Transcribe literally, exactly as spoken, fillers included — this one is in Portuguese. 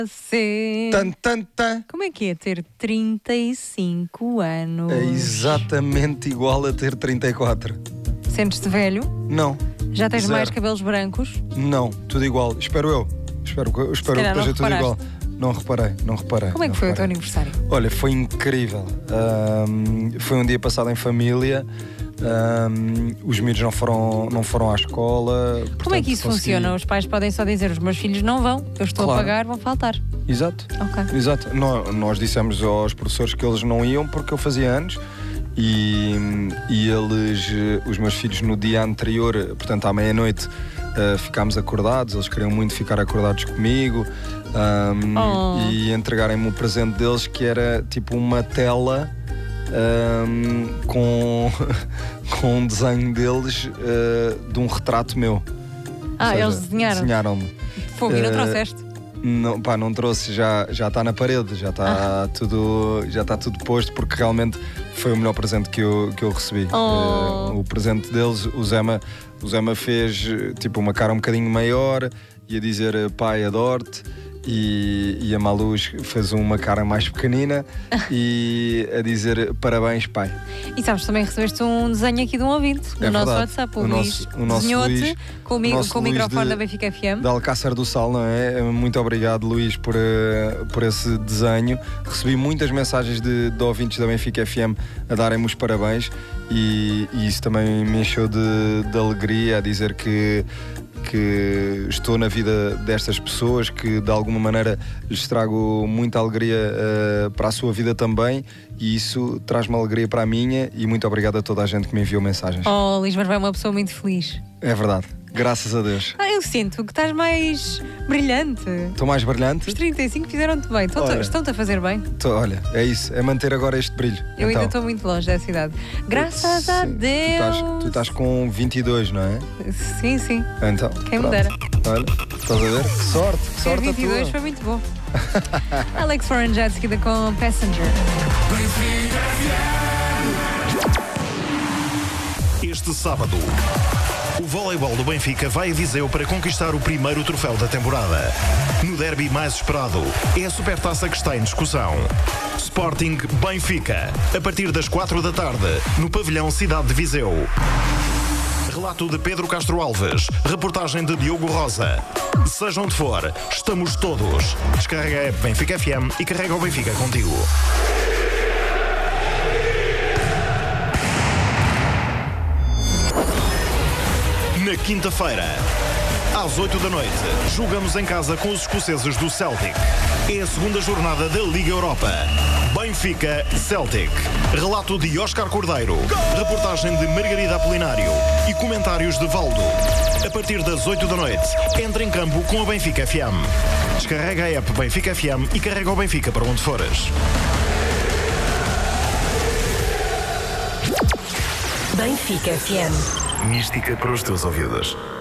Sim. Tan, tan, tan. Como é que é ter trinta e cinco anos? É exatamente igual a ter trinta e quatro. Sentes-te velho? Não. Já tens Zero. mais cabelos brancos? Não, tudo igual. Espero eu. Espero, que- espero que calhar não esteja tudo igual. reparaste. Não reparei, não reparei. Como é que não foi o teu reparei. aniversário? Olha, foi incrível. Ahm, foi um dia passado em família. Ahm, os miúdos não foram, não foram à escola. Como é portanto, que isso consegui- funciona? Os pais podem só dizer: os meus filhos não vão, eu estou Claro. a pagar, vão faltar. Exato. Ok. Exato. Nó- Nós dissemos aos professores que eles não iam porque eu fazia anos e, e eles, eh, os meus filhos, no dia anterior, portanto à meia-noite, eh, ficámos acordados. Eles queriam muito ficar acordados comigo, ahm, Oh. e entregarem-me o presente deles, que era tipo uma tela ahm, com, com um desenho deles, eh, de um retrato meu. Ah, Ou seja, eles desenharam. Desenharam-me. Fogo, e não Eh, trouxeste? Não, pá, não trouxe, já já está na parede, já está tudo, já está tudo posto, porque realmente foi o melhor presente que eu, que eu recebi. Oh. Eh, o presente deles, o Zema, o Zema fez eh, tipo uma cara um bocadinho maior e a dizer eh, pai, adoro-te. E, e a Maluz fez uma cara mais pequenina e a dizer parabéns, pai. E sabes, também recebeste um desenho aqui de um ouvinte no É nosso verdade. WhatsApp. O, O Luís nosso- o nosso desenhou-te Luís- com o, mi- o nosso com o Luís microfone de- da Benfica F M. Da Alcácer do Sal, não é? Muito obrigado, Luís, por, eh, por esse desenho. Recebi muitas mensagens de, de ouvintes da Benfica F M a darem-me os parabéns e, e isso também me encheu de, de alegria, a dizer que, que estou na vida destas pessoas, que de alguma maneira lhes trago muita alegria eh, para a sua vida também, e isso traz-me alegria para a minha, e muito obrigado a toda a gente que me enviou mensagens. Oh, Luís, mas vai uma pessoa muito feliz. É verdade, graças a Deus. Ah, eu sinto que estás mais brilhante. Estou mais brilhante? Os trinta e cinco fizeram-te bem. Estão-te Olha. estão-te a fazer bem. Tô, olha, é isso, é manter agora este brilho. Eu ainda Então, estou muito longe dessa idade. Graças a sim, Deus. Tu estás, tu estás com vinte e dois, não é? Sim, sim. Então, Quem me pronto. dera. Olha, estás a ver? Que sorte, que Ter sorte a vinte e dois tua. foi muito bom. Alex Foranjet seguida com Passenger. Este sábado, o voleibol do Benfica vai a Viseu para conquistar o primeiro troféu da temporada. No derby mais esperado, é a Supertaça que está em discussão. Sporting Benfica, a partir das quatro da tarde, no pavilhão Cidade de Viseu. Relato de Pedro Castro Alves, reportagem de Diogo Rosa. Seja onde for, estamos todos. Descarrega a app Benfica F M e carrega o Benfica contigo. Na quinta-feira, às oito da noite, jogamos em casa com os escoceses do Celtic. É a segunda jornada da Liga Europa. Benfica Celtic. Relato de Óscar Cordeiro, reportagem de Margarida Apolinário e comentários de Valdo. A partir das oito da noite, entra em campo com a Benfica F M. Descarrega a app Benfica F M e carrega o Benfica para onde fores. Benfica F M. Mística para os teus ouvidos.